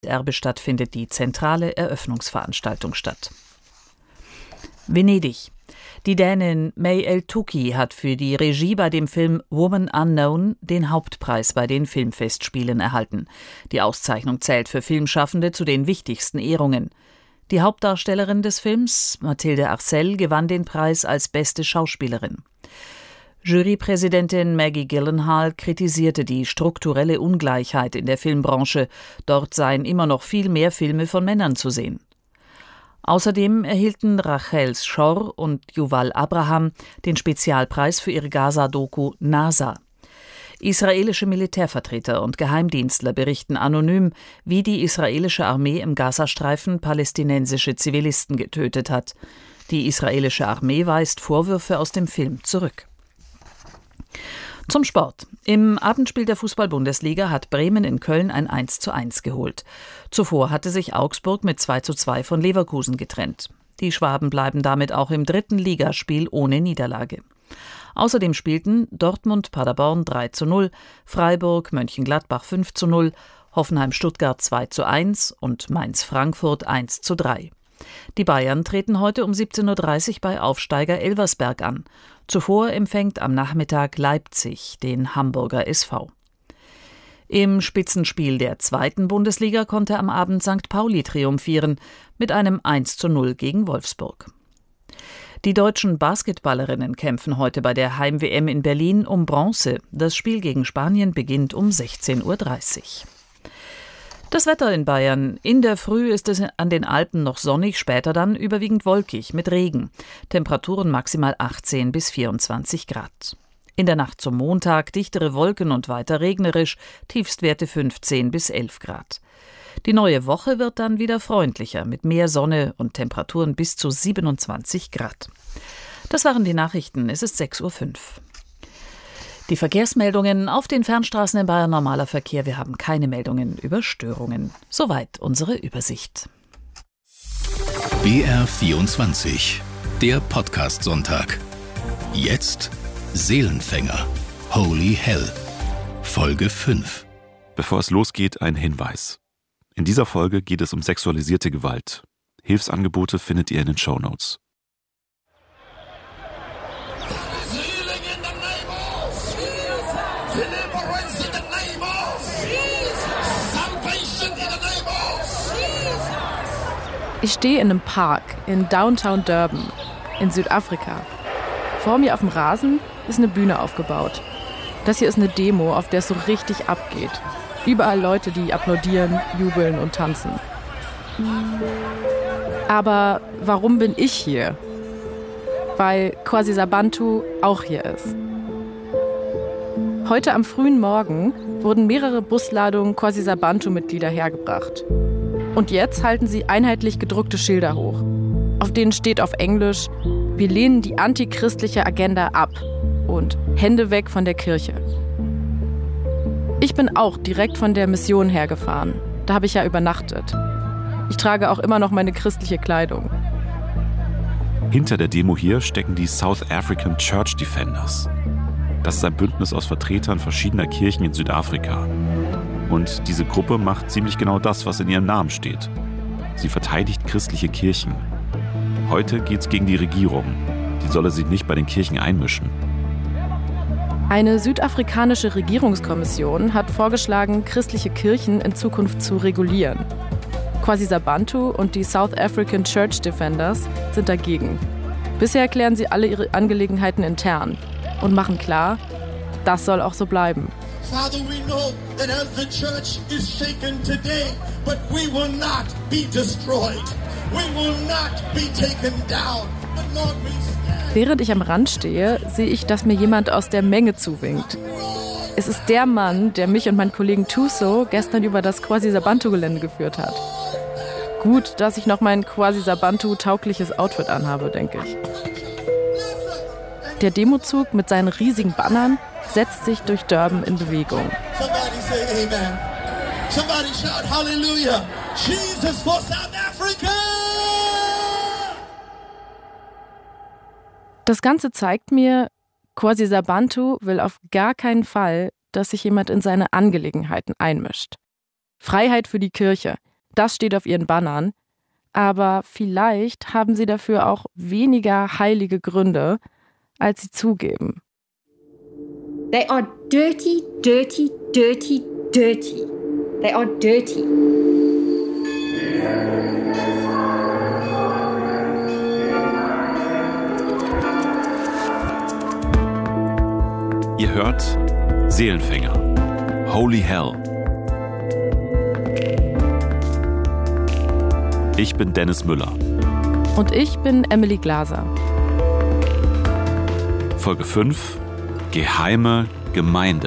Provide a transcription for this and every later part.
Welterbe findet die zentrale Eröffnungsveranstaltung statt. Venedig. Die Dänin May El-Touki hat für die Regie bei dem Film Woman Unknown den Hauptpreis bei den Filmfestspielen erhalten. Die Auszeichnung zählt für Filmschaffende zu den wichtigsten Ehrungen. Die Hauptdarstellerin des Films, Mathilde Arcel, gewann den Preis als beste Schauspielerin. Jurypräsidentin Maggie Gyllenhaal kritisierte die strukturelle Ungleichheit in der Filmbranche. Dort seien immer noch viel mehr Filme von Männern zu sehen. Außerdem erhielten Rachel Schor und Yuval Abraham den Spezialpreis für ihre Gaza-Doku NASA. Israelische Militärvertreter und Geheimdienstler berichten anonym, wie die israelische Armee im Gazastreifen palästinensische Zivilisten getötet hat. Die israelische Armee weist Vorwürfe aus dem Film zurück. Zum Sport. Im Abendspiel der Fußball-Bundesliga hat Bremen in Köln ein 1:1 geholt. Zuvor hatte sich Augsburg mit 2:2 von Leverkusen getrennt. Die Schwaben bleiben damit auch im 3. Ligaspiel ohne Niederlage. Außerdem spielten Dortmund-Paderborn 3:0, Freiburg-Mönchengladbach 5:0, Hoffenheim-Stuttgart 2:1 und Mainz-Frankfurt 1:3. Die Bayern treten heute um 17:30 Uhr bei Aufsteiger Elversberg an. Zuvor empfängt am Nachmittag Leipzig den Hamburger SV. Im Spitzenspiel der 2. Bundesliga konnte am Abend St. Pauli triumphieren mit einem 1:0 gegen Wolfsburg. Die deutschen Basketballerinnen kämpfen heute bei der Heim-WM in Berlin um Bronze. Das Spiel gegen Spanien beginnt um 16:30 Uhr. Das Wetter in Bayern. In der Früh ist es an den Alpen noch sonnig, später dann überwiegend wolkig mit Regen. Temperaturen maximal 18 bis 24 Grad. In der Nacht zum Montag dichtere Wolken und weiter regnerisch, Tiefstwerte 15 bis 11 Grad. Die neue Woche wird dann wieder freundlicher mit mehr Sonne und Temperaturen bis zu 27 Grad. Das waren die Nachrichten. Es ist 6:05 Uhr. Die Verkehrsmeldungen auf den Fernstraßen in Bayern normaler Verkehr. Wir haben keine Meldungen über Störungen. Soweit unsere Übersicht. BR24, der Podcast-Sonntag. Jetzt Seelenfänger, Holy Hell, Folge 5. Bevor es losgeht, ein Hinweis. In dieser Folge geht es um sexualisierte Gewalt. Hilfsangebote findet ihr in den Shownotes. Ich stehe in einem Park in Downtown Durban in Südafrika. Vor mir auf dem Rasen ist eine Bühne aufgebaut. Das hier ist eine Demo, auf der es so richtig abgeht. Überall Leute, die applaudieren, jubeln und tanzen. Aber warum bin ich hier? Weil KwaZulu-Natal auch hier ist. Heute am frühen Morgen wurden mehrere Busladungen KwaZulu-Natal-Mitglieder hergebracht. Und jetzt halten sie einheitlich gedruckte Schilder hoch. Auf denen steht auf Englisch: Wir lehnen die antichristliche Agenda ab und Hände weg von der Kirche. Ich bin auch direkt von der Mission hergefahren. Da habe ich ja übernachtet. Ich trage auch immer noch meine christliche Kleidung. Hinter der Demo hier stecken die South African Church Defenders. Das ist ein Bündnis aus Vertretern verschiedener Kirchen in Südafrika. Und diese Gruppe macht ziemlich genau das, was in ihrem Namen steht. Sie verteidigt christliche Kirchen. Heute geht's gegen die Regierung. Die solle sich nicht bei den Kirchen einmischen. Eine südafrikanische Regierungskommission hat vorgeschlagen, christliche Kirchen in Zukunft zu regulieren. KwaZulu-Natal und die South African Church Defenders sind dagegen. Bisher klären sie alle ihre Angelegenheiten intern und machen klar, das soll auch so bleiben. Father, we know that as the church is shaken today, but we will not be destroyed. We will not be taken down. But Lord, we stand. Während ich am Rand stehe, sehe ich, dass mir jemand aus der Menge zuwinkt. Es ist der Mann, der mich und meinen Kollegen Tuso gestern über das KwaZulu-Natal-Gelände geführt hat. Gut, dass ich noch mein KwaZulu-Natal-taugliches Outfit anhabe, denke ich. Der Demozug mit seinen riesigen Bannern setzt sich durch Durban in Bewegung. Somebody say amen. Somebody shout hallelujah. Jesus for South Africa! Das Ganze zeigt mir, KwaZulu-Natal will auf gar keinen Fall, dass sich jemand in seine Angelegenheiten einmischt. Freiheit für die Kirche. Das steht auf ihren Bannern. Aber vielleicht haben sie dafür auch weniger heilige Gründe, als sie zugeben. They are dirty, dirty, dirty, dirty. They are dirty. Ihr hört Seelenfänger. Holy Hell. Ich bin Dennis Müller. Und ich bin Emily Glaser. Folge 5: Geheime Gemeinde.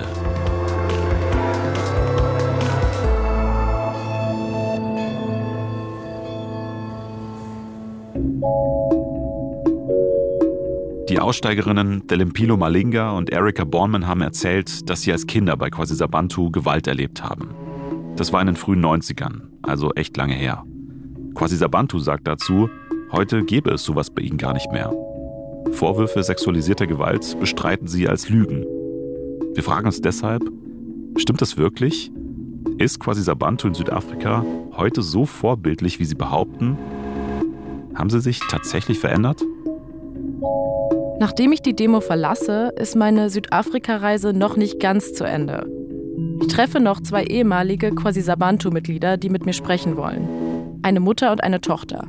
Die Aussteigerinnen Delimpilo Malinga und Erica Bornman haben erzählt, dass sie als Kinder bei Kwasisabantu Gewalt erlebt haben. Das war in den frühen 90ern, also echt lange her. Kwasisabantu sagt dazu, heute gäbe es sowas bei ihnen gar nicht mehr. Vorwürfe sexualisierter Gewalt bestreiten sie als Lügen. Wir fragen uns deshalb, stimmt das wirklich? Ist Kwasisabantu in Südafrika heute so vorbildlich, wie sie behaupten? Haben sie sich tatsächlich verändert? Nachdem ich die Demo verlasse, ist meine Südafrika-Reise noch nicht ganz zu Ende. Ich treffe noch 2 ehemalige Kwasisabantu-Mitglieder, die mit mir sprechen wollen. Eine Mutter und eine Tochter.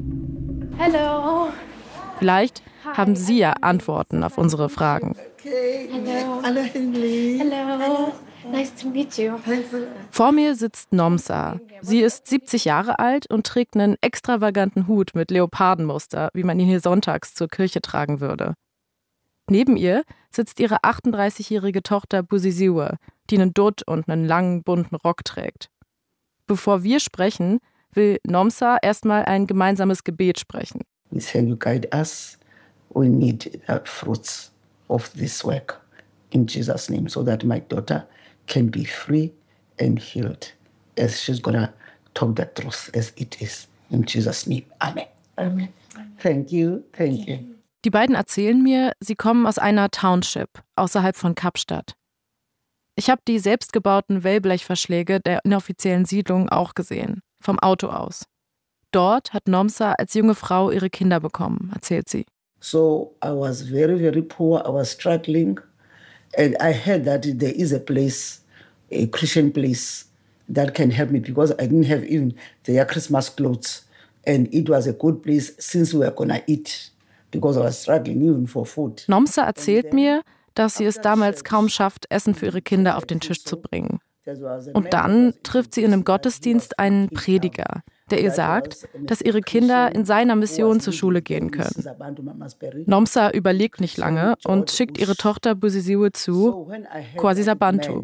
Hello. Vielleicht haben sie ja Antworten auf unsere Fragen. Hello. Hello. Nice to meet you. Vor mir sitzt Nomsa. Sie ist 70 Jahre alt und trägt einen extravaganten Hut mit Leopardenmuster, wie man ihn hier sonntags zur Kirche tragen würde. Neben ihr sitzt ihre 38-jährige Tochter Busisiwe, die einen Dutt und einen langen, bunten Rock trägt. Bevor wir sprechen, will Nomsa erstmal ein gemeinsames Gebet sprechen. We say you guide us. We need the fruits of this work in Jesus' name, so that my daughter can be free and healed, as she's gonna talk the truth as it is. In Jesus' name, Amen. Amen. Thank you. Thank you. Die beiden erzählen mir, sie kommen aus einer Township außerhalb von Kapstadt. Ich habe die selbstgebauten Wellblechverschläge der inoffiziellen Siedlung auch gesehen, vom Auto aus. Dort hat Nomsa als junge Frau ihre Kinder bekommen, erzählt sie. So I was very, very poor. I was struggling. And I heard that there is a place, a Christian place, that can help me because I didn't have even their Christmas clothes. And it was a good place since we were gonna eat because I was struggling even for food. Nomsa erzählt mir, dass sie es damals kaum schafft, Essen für ihre Kinder auf den Tisch zu bringen. Und dann trifft sie in einem Gottesdienst einen Prediger, der ihr sagt, dass ihre Kinder in seiner Mission zur Schule gehen können. Nomsa überlegt nicht lange und schickt ihre Tochter Busisiwe zu Kwasisabantu.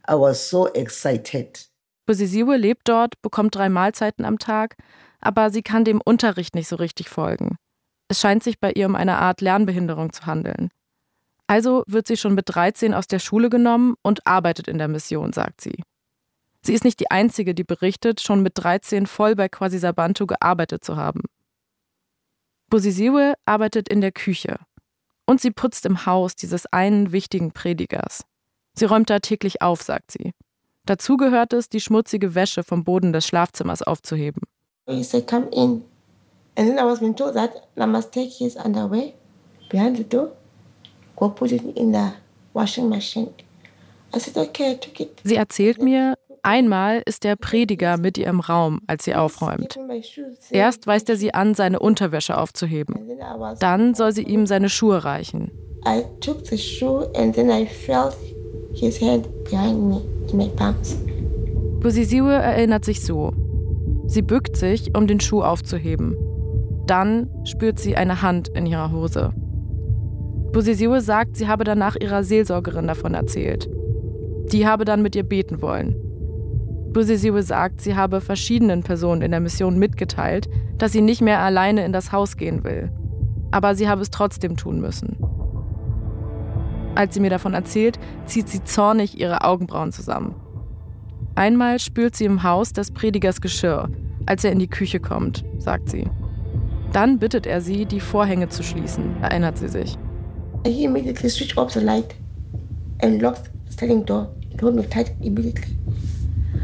Busisiwe lebt dort, bekommt 3 Mahlzeiten am Tag, aber sie kann dem Unterricht nicht so richtig folgen. Es scheint sich bei ihr um eine Art Lernbehinderung zu handeln. Also wird sie schon mit 13 aus der Schule genommen und arbeitet in der Mission, sagt sie. Sie ist nicht die Einzige, die berichtet, schon mit 13 voll bei Kwasisabantu gearbeitet zu haben. Busisiwe arbeitet in der Küche. Und sie putzt im Haus dieses einen wichtigen Predigers. Sie räumt da täglich auf, sagt sie. Dazu gehört es, die schmutzige Wäsche vom Boden des Schlafzimmers aufzuheben. He said, come in. And then I was been told that I must take his underwear behind the door, go put it in the washing machine. I said, okay, I took it. Sie erzählt mir, einmal ist der Prediger mit ihr im Raum, als sie aufräumt. Erst weist er sie an, seine Unterwäsche aufzuheben. Dann soll sie ihm seine Schuhe reichen. I took the shoe and then I felt his hand behind me in my palms. Busisiwe erinnert sich so. Sie bückt sich, um den Schuh aufzuheben. Dann spürt sie eine Hand in ihrer Hose. Busisiwe sagt, sie habe danach ihrer Seelsorgerin davon erzählt. Die habe dann mit ihr beten wollen. Busisiwe sagt, sie habe verschiedenen Personen in der Mission mitgeteilt, dass sie nicht mehr alleine in das Haus gehen will. Aber sie habe es trotzdem tun müssen. Als sie mir davon erzählt, zieht sie zornig ihre Augenbrauen zusammen. Einmal spült sie im Haus des Predigers Geschirr, als er in die Küche kommt, sagt sie. Dann bittet er sie, die Vorhänge zu schließen, erinnert sie sich. He immediately switched off the light and locked the sliding door. It hold me tight immediately.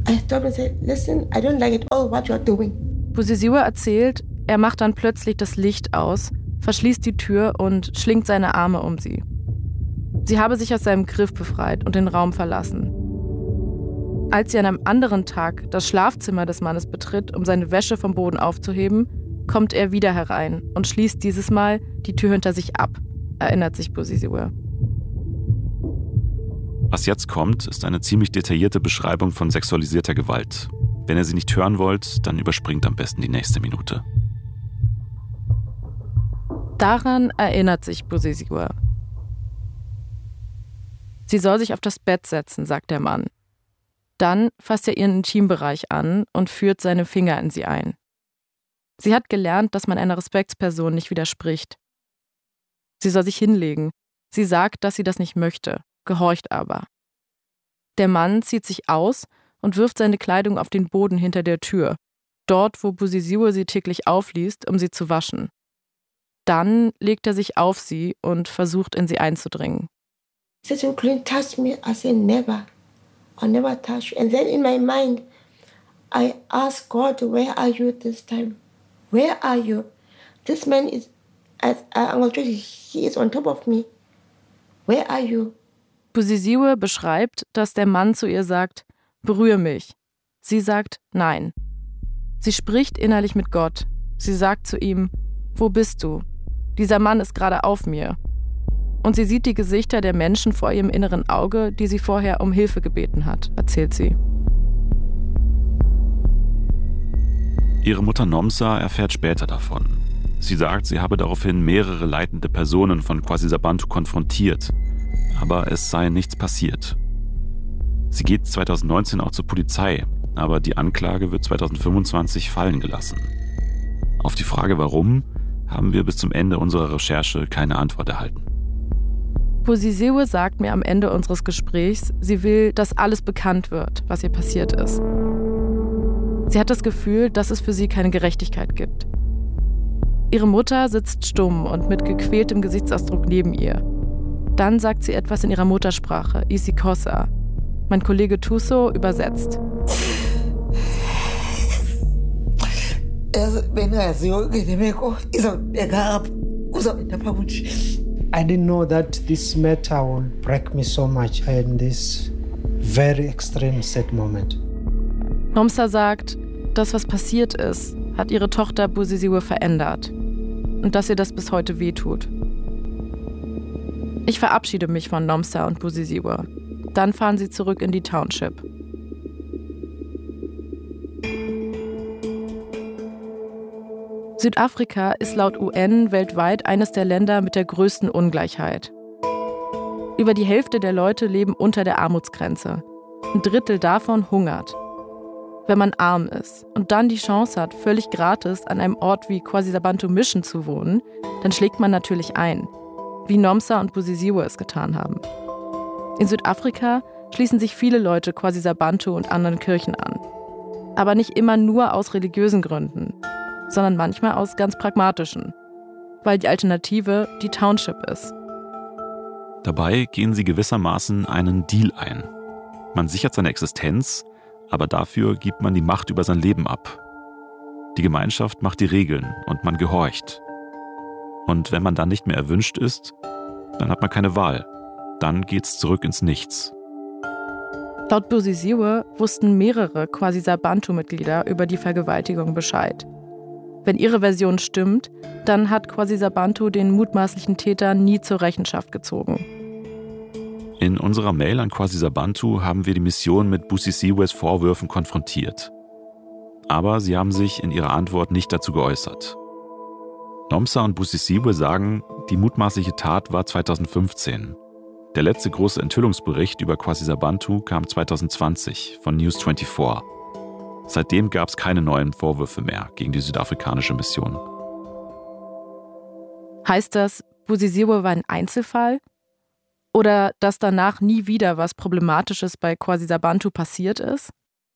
I stopped and said, listen, I don't like it all what you're doing. Busisiwe erzählt, er macht dann plötzlich das Licht aus, verschließt die Tür und schlingt seine Arme um sie. Sie habe sich aus seinem Griff befreit und den Raum verlassen. Als sie an einem anderen Tag das Schlafzimmer des Mannes betritt, um seine Wäsche vom Boden aufzuheben, kommt er wieder herein und schließt dieses Mal die Tür hinter sich ab, erinnert sich Busisiwe. Was jetzt kommt, ist eine ziemlich detaillierte Beschreibung von sexualisierter Gewalt. Wenn ihr sie nicht hören wollt, dann überspringt am besten die nächste Minute. Daran erinnert sich Busisiwe. Sie soll sich auf das Bett setzen, sagt der Mann. Dann fasst er ihren Intimbereich an und führt seine Finger in sie ein. Sie hat gelernt, dass man einer Respektsperson nicht widerspricht. Sie soll sich hinlegen. Sie sagt, dass sie das nicht möchte, gehorcht aber. Der Mann zieht sich aus und wirft seine Kleidung auf den Boden hinter der Tür, dort, wo Busisiwe sie täglich aufliest, um sie zu waschen. Dann legt er sich auf sie und versucht, in sie einzudringen. He said, you couldn't touch me. I said, never. I'll never touch you. And then in my mind, I asked God, where are you this time? Where are you? This man is, he is on top of me. Where are you? Busisiwe beschreibt, dass der Mann zu ihr sagt, berühre mich. Sie sagt, nein. Sie spricht innerlich mit Gott. Sie sagt zu ihm, wo bist du? Dieser Mann ist gerade auf mir. Und sie sieht die Gesichter der Menschen vor ihrem inneren Auge, die sie vorher um Hilfe gebeten hat, erzählt sie. Ihre Mutter Nomsa erfährt später davon. Sie sagt, sie habe daraufhin mehrere leitende Personen von KwaZulu-Bantu konfrontiert, aber es sei nichts passiert. Sie geht 2019 auch zur Polizei, aber die Anklage wird 2025 fallen gelassen. Auf die Frage warum, haben wir bis zum Ende unserer Recherche keine Antwort erhalten. Busisiwe sagt mir am Ende unseres Gesprächs, sie will, dass alles bekannt wird, was ihr passiert ist. Sie hat das Gefühl, dass es für sie keine Gerechtigkeit gibt. Ihre Mutter sitzt stumm und mit gequältem Gesichtsausdruck neben ihr. Dann sagt sie etwas in ihrer Muttersprache, isiXhosa. Mein Kollege Thuso übersetzt. I didn't know that this matter would break me so much in this very extreme sad moment. Nomsa sagt, das, was passiert ist, hat ihre Tochter Busisiwe verändert und dass ihr das bis heute wehtut. Ich verabschiede mich von Nomsa und Busisiwe. Dann fahren sie zurück in die Township. Südafrika ist laut UN weltweit eines der Länder mit der größten Ungleichheit. Über die Hälfte der Leute leben unter der Armutsgrenze. 1/3 davon hungert. Wenn man arm ist und dann die Chance hat, völlig gratis an einem Ort wie KwaZulu Mission zu wohnen, dann schlägt man natürlich ein, wie Nomsa und Busisiwe es getan haben. In Südafrika schließen sich viele Leute KwaZulu und anderen Kirchen an. Aber nicht immer nur aus religiösen Gründen, sondern manchmal aus ganz pragmatischen, weil die Alternative die Township ist. Dabei gehen sie gewissermaßen einen Deal ein. Man sichert seine Existenz, aber dafür gibt man die Macht über sein Leben ab. Die Gemeinschaft macht die Regeln und man gehorcht. Und wenn man dann nicht mehr erwünscht ist, dann hat man keine Wahl. Dann geht's zurück ins Nichts. Laut Busisiwe wussten mehrere KwaZulu-Bantu-Mitglieder über die Vergewaltigung Bescheid. Wenn ihre Version stimmt, dann hat KwaZulu-Bantu den mutmaßlichen Täter nie zur Rechenschaft gezogen. In unserer Mail an KwaZulu-Bantu haben wir die Mission mit Busisiwes Vorwürfen konfrontiert. Aber sie haben sich in ihrer Antwort nicht dazu geäußert. Nomsa und Busisiwe sagen, die mutmaßliche Tat war 2015. Der letzte große Enthüllungsbericht über KwaZulu-Bantu kam 2020 von News 24. Seitdem gab es keine neuen Vorwürfe mehr gegen die südafrikanische Mission. Heißt das, Busisiwe war ein Einzelfall? Oder dass danach nie wieder was Problematisches bei KwaZulu-Bantu passiert ist?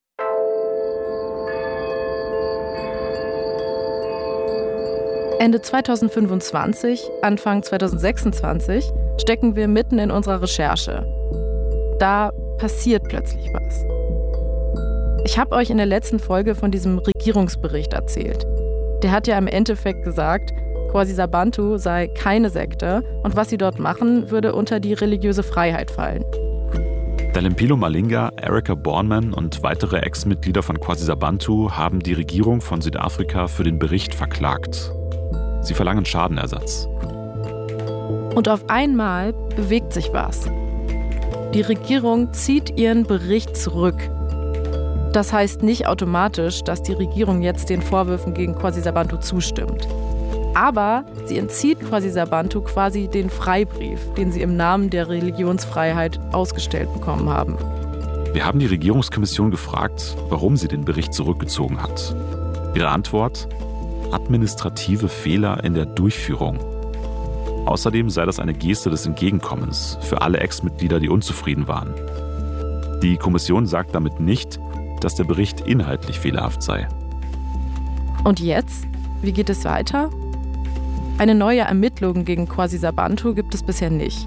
Ende 2025, Anfang 2026 stecken wir mitten in unserer Recherche. Da passiert plötzlich was. Ich habe euch in der letzten Folge von diesem Regierungsbericht erzählt. Der hat ja im Endeffekt gesagt, Kwasisabantu sei keine Sekte und was sie dort machen, würde unter die religiöse Freiheit fallen. Dalimpilo Malinga, Erica Bornman und weitere Ex-Mitglieder von Kwasisabantu haben die Regierung von Südafrika für den Bericht verklagt. Sie verlangen Schadenersatz. Und auf einmal bewegt sich was. Die Regierung zieht ihren Bericht zurück. Das heißt nicht automatisch, dass die Regierung jetzt den Vorwürfen gegen Kwasisabantu zustimmt. Aber sie entzieht Kwasisabantu quasi den Freibrief, den sie im Namen der Religionsfreiheit ausgestellt bekommen haben. Wir haben die Regierungskommission gefragt, warum sie den Bericht zurückgezogen hat. Ihre Antwort: administrative Fehler in der Durchführung. Außerdem sei das eine Geste des Entgegenkommens für alle Ex-Mitglieder, die unzufrieden waren. Die Kommission sagt damit nicht, dass der Bericht inhaltlich fehlerhaft sei. Und jetzt? Wie geht es weiter? Eine neue Ermittlung gegen Kwasisabantu gibt es bisher nicht.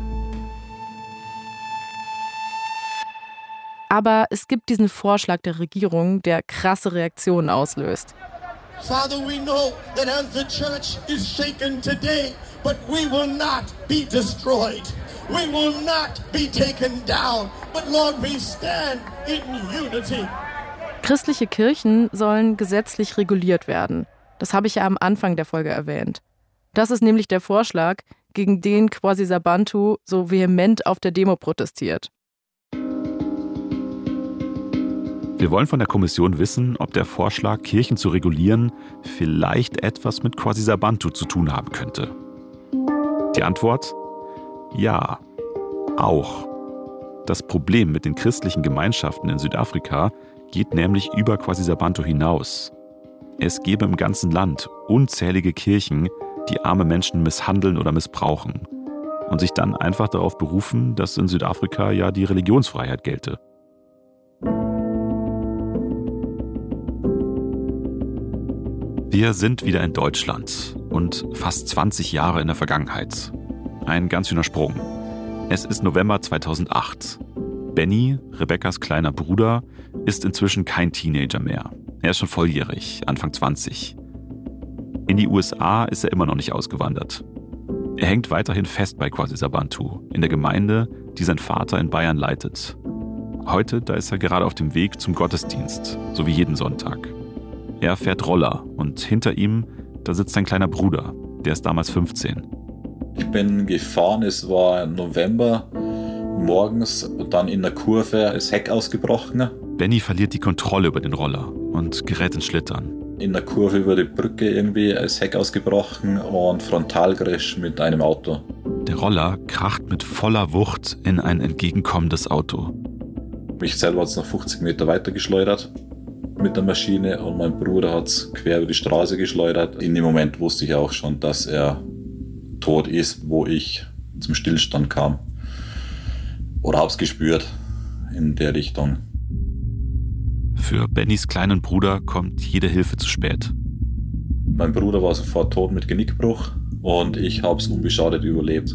Aber es gibt diesen Vorschlag der Regierung, der krasse Reaktionen auslöst. Father, we know that as the church is shaken today, but we will not be destroyed. We will not be taken down. But Lord, we stand in unity. Christliche Kirchen sollen gesetzlich reguliert werden. Das habe ich ja am Anfang der Folge erwähnt. Das ist nämlich der Vorschlag, gegen den Kwasisabantu so vehement auf der Demo protestiert. Wir wollen von der Kommission wissen, ob der Vorschlag, Kirchen zu regulieren, vielleicht etwas mit Kwasisabantu zu tun haben könnte. Die Antwort? Ja, auch. Das Problem mit den christlichen Gemeinschaften in Südafrika geht nämlich über Kwasisabantu hinaus. Es gäbe im ganzen Land unzählige Kirchen, die arme Menschen misshandeln oder missbrauchen und sich dann einfach darauf berufen, dass in Südafrika ja die Religionsfreiheit gelte. Wir sind wieder in Deutschland und fast 20 Jahre in der Vergangenheit. Ein ganz schöner Sprung. Es ist November 2008. Benny, Rebekkas kleiner Bruder, ist inzwischen kein Teenager mehr. Er ist schon volljährig, Anfang 20. In die USA ist er immer noch nicht ausgewandert. Er hängt weiterhin fest bei Kwasisabantu, in der Gemeinde, die sein Vater in Bayern leitet. Heute, da ist er gerade auf dem Weg zum Gottesdienst, so wie jeden Sonntag. Er fährt Roller und hinter ihm, da sitzt sein kleiner Bruder, der ist damals 15. Ich bin gefahren, es war November, morgens und dann in der Kurve ist Heck ausgebrochen. Benny verliert die Kontrolle über den Roller und gerät ins Schlittern. In der Kurve über die Brücke irgendwie ist Heck ausgebrochen und Frontalcrash mit einem Auto. Der Roller kracht mit voller Wucht in ein entgegenkommendes Auto. Mich selber hat es noch 50 Meter weiter geschleudert mit der Maschine und mein Bruder hat es quer über die Straße geschleudert. In dem Moment wusste ich auch schon, dass er tot ist, wo ich zum Stillstand kam. Oder habe es gespürt in der Richtung. Für Bennys kleinen Bruder kommt jede Hilfe zu spät. Mein Bruder war sofort tot mit Genickbruch und ich habe es unbeschadet überlebt.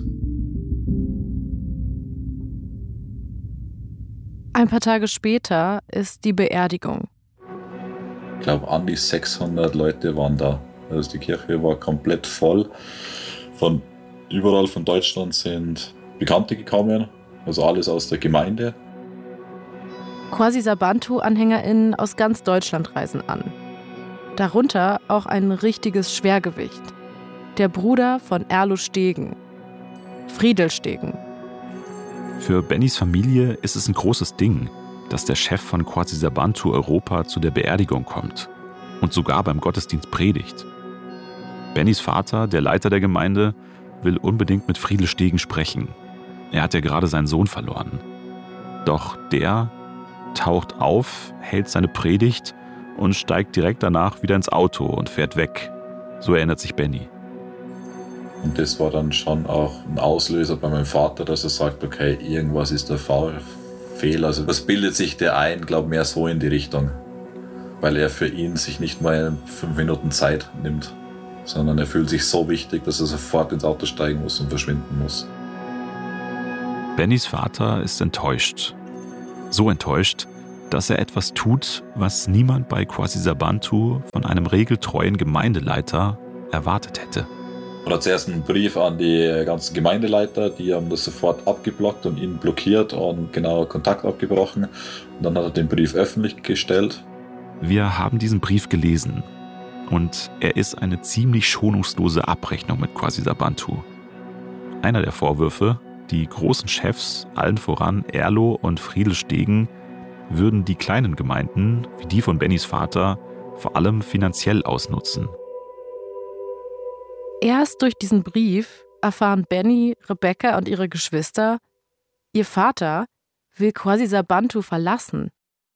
Ein paar Tage später ist die Beerdigung. Ich glaube, an die 600 Leute waren da. Also die Kirche war komplett voll. Von überall von Deutschland sind Bekannte gekommen, also alles aus der Gemeinde. Kwasisabantu-AnhängerInnen aus ganz Deutschland reisen an. Darunter auch ein richtiges Schwergewicht. Der Bruder von Erlo Stegen, Friedel Stegen. Für Bennys Familie ist es ein großes Ding, dass der Chef von Kwasisabantu Europa zu der Beerdigung kommt und sogar beim Gottesdienst predigt. Bennys Vater, der Leiter der Gemeinde, will unbedingt mit Friedel Stegen sprechen. Er hat ja gerade seinen Sohn verloren. Doch der taucht auf, hält seine Predigt und steigt direkt danach wieder ins Auto und fährt weg. So erinnert sich Benny. Und das war dann schon auch ein Auslöser bei meinem Vater, dass er sagt, okay, irgendwas ist da Fehler. Also das bildet sich der ein, glaube mehr so in die Richtung. Weil er für ihn sich nicht mal 5 Minuten Zeit nimmt, sondern er fühlt sich so wichtig, dass er sofort ins Auto steigen muss und verschwinden muss. Bennys Vater ist enttäuscht. So enttäuscht, dass er etwas tut, was niemand bei Kwasisabantu von einem regeltreuen Gemeindeleiter erwartet hätte. Er hat zuerst einen Brief an die ganzen Gemeindeleiter, die haben das sofort abgeblockt und ihn blockiert und genau Kontakt abgebrochen. Und dann hat er den Brief öffentlich gestellt. Wir haben diesen Brief gelesen und er ist eine ziemlich schonungslose Abrechnung mit Kwasisabantu. Einer der Vorwürfe, die großen Chefs, allen voran Erlo und Friedel Stegen, würden die kleinen Gemeinden, wie die von Bennys Vater, vor allem finanziell ausnutzen. Erst durch diesen Brief erfahren Benny, Rebecca und ihre Geschwister, ihr Vater will Kwasisabantu verlassen.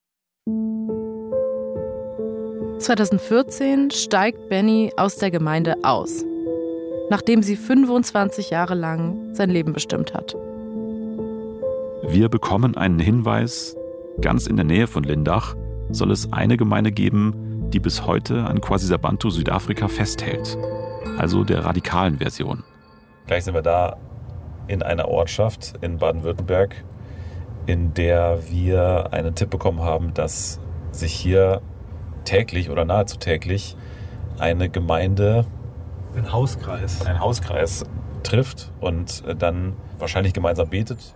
2014 steigt Benny aus der Gemeinde aus, nachdem sie 25 Jahre lang sein Leben bestimmt hat. Wir bekommen einen Hinweis, ganz in der Nähe von Lindach soll es eine Gemeinde geben, die bis heute an Kwasisabantu Südafrika festhält, also der radikalen Version. Gleich sind wir da in einer Ortschaft in Baden-Württemberg, in der wir einen Tipp bekommen haben, dass sich hier täglich oder nahezu täglich eine Gemeinde, ein Hauskreis trifft und dann wahrscheinlich gemeinsam betet.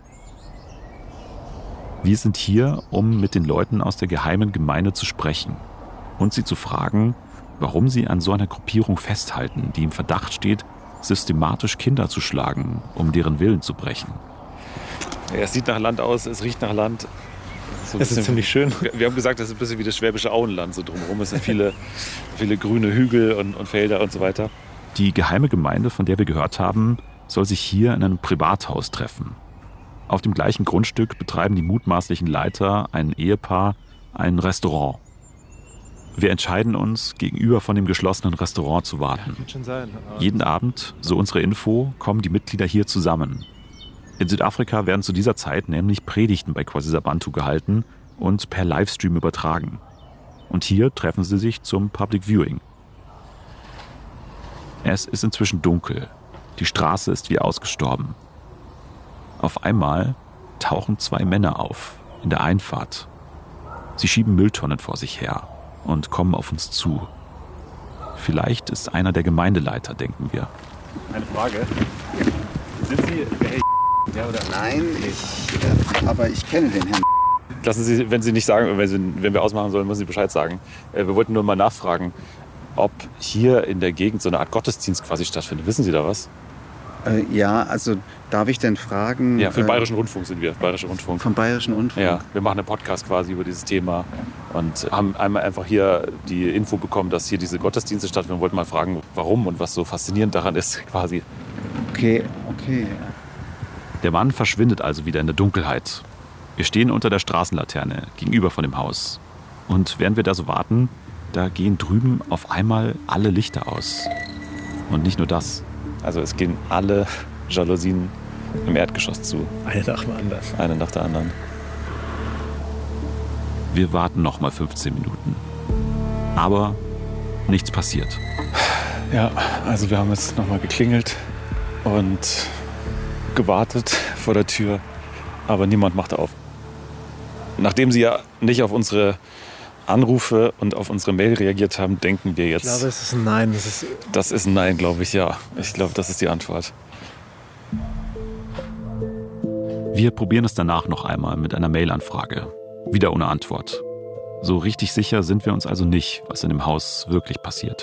Wir sind hier, um mit den Leuten aus der geheimen Gemeinde zu sprechen und sie zu fragen, warum sie an so einer Gruppierung festhalten, die im Verdacht steht, systematisch Kinder zu schlagen, um deren Willen zu brechen. Ja, es sieht nach Land aus, es riecht nach Land. Es ist ziemlich schön. Wir haben gesagt, das ist ein bisschen wie das Schwäbische Auenland so drumherum. Es sind viele grüne Hügel und Felder und so weiter. Die geheime Gemeinde, von der wir gehört haben, soll sich hier in einem Privathaus treffen. Auf dem gleichen Grundstück betreiben die mutmaßlichen Leiter, ein Ehepaar, ein Restaurant. Wir entscheiden uns, gegenüber von dem geschlossenen Restaurant zu warten. Jeden Abend, so unsere Info, kommen die Mitglieder hier zusammen. In Südafrika werden zu dieser Zeit nämlich Predigten bei Kwasisabantu gehalten und per Livestream übertragen. Und hier treffen sie sich zum Public Viewing. Es ist inzwischen dunkel. Die Straße ist wie ausgestorben. Auf einmal tauchen 2 Männer auf, in der Einfahrt. Sie schieben Mülltonnen vor sich her und kommen auf uns zu. Vielleicht ist einer der Gemeindeleiter, denken wir. Eine Frage. Sind Sie der Herr ja, oder? Nein, aber ich kenne den Herrn. Lassen Sie, wenn Sie nicht sagen, wenn wir ausmachen sollen, müssen Sie Bescheid sagen. Wir wollten nur mal nachfragen, ob hier in der Gegend so eine Art Gottesdienst quasi stattfindet. Wissen Sie da was? Ja, also darf ich denn fragen? Ja, für den Bayerischen Rundfunk sind wir. Bayerischer Rundfunk. Vom Bayerischen Rundfunk? Ja, wir machen einen Podcast quasi über dieses Thema und haben einmal einfach hier die Info bekommen, dass hier diese Gottesdienste stattfinden und wollten mal fragen, warum und was so faszinierend daran ist quasi. Okay. Der Mann verschwindet also wieder in der Dunkelheit. Wir stehen unter der Straßenlaterne gegenüber von dem Haus. Und während wir da so warten, da gehen drüben auf einmal alle Lichter aus. Und nicht nur das. Also es gehen alle Jalousien im Erdgeschoss zu. Eine nach der anderen. Eine nach der anderen. Wir warten noch mal 15 Minuten. Aber nichts passiert. Ja, also wir haben jetzt noch mal geklingelt und gewartet vor der Tür, aber niemand macht auf. Nachdem Sie ja nicht auf unsere Anrufe und auf unsere Mail reagiert haben, denken wir jetzt... Ich glaube, es ist ein Nein. Das ist ein Nein, glaube ich, ja. Ich glaube, das ist die Antwort. Wir probieren es danach noch einmal mit einer Mail-Anfrage. Wieder ohne Antwort. So richtig sicher sind wir uns also nicht, was in dem Haus wirklich passiert.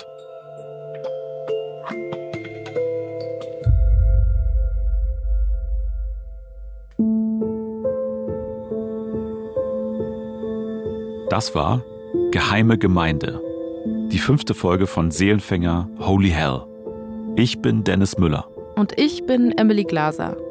Das war Geheime Gemeinde. Die 5. Folge von Seelenfänger Holy Hell. Ich bin Dennis Müller. Und ich bin Emily Glaser.